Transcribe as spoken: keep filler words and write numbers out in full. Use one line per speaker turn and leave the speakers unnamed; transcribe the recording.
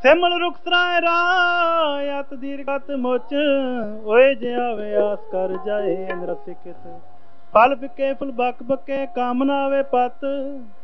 ਸਿਮਲ ਰੁਖਸਰਾਏ ਰਾਏ ਅਤ ਦੀਰਘਤ ਮੁਚ ਓਏ ਜੇ ਆਵੇ ਆਸ ਕਰ ਜਾਏ ਨਰਸਿ ਕਿਤ ਫਲ ਫਿੱਕੇ ਫੁਲ ਬਕ ਬਕੇ ਕਾਮ ਨਾ ਆਵੇ ਪਤ